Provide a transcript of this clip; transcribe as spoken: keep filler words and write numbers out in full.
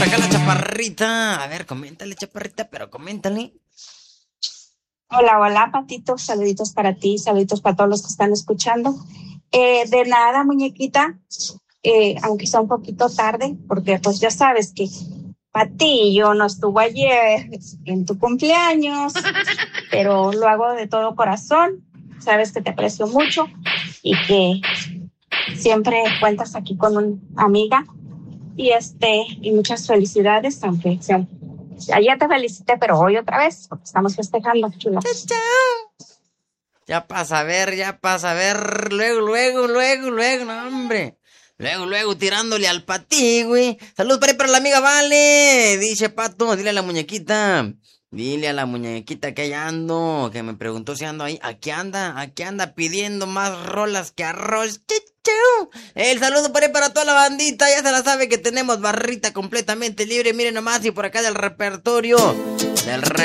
Acá la chaparrita. A ver, coméntale, chaparrita, pero coméntale. Hola, hola, Patito. Saluditos para ti, saluditos para todos los que están escuchando. Eh, de nada, muñequita, eh, aunque sea un poquito tarde, porque pues ya sabes que Patillo no estuvo ayer en tu cumpleaños, pero lo hago de todo corazón. Sabes que te aprecio mucho y que siempre cuentas aquí con una amiga. Y este, y muchas felicidades, aunque sea. Ayer te felicité, pero hoy otra vez, porque estamos festejando, chulo. Ya pasa a ver, ya pasa a ver. Luego, luego, luego, luego, no, hombre. Luego, luego, tirándole al patí, güey. Saludos para ahí para la amiga Vale. Dice Pato, dile a la muñequita. Dile a la muñequita que ahí ando. Que me preguntó si ando ahí. Aquí anda, aquí anda pidiendo más rolas que arroz. Chichu. El saludo para ahí para toda la bandita. Ya se la sabe que tenemos barrita completamente libre. Miren nomás, y por acá del repertorio. Del